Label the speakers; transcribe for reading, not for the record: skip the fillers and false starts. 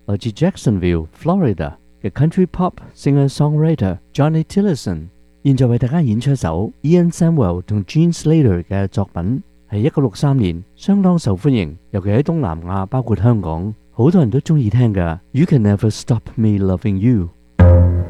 Speaker 1: 來自 Jacksonville、Florida 嘅 Country Pop Singer-Songwriter Johnny Tillotson， 現在為大家演出一首 Ian Samuel 同 Gene Slater 嘅作品，係1963年相當受歡迎，尤其喺東南亞包括香港，好多人都中意聽嘅 You Can Never Stop Me Loving You。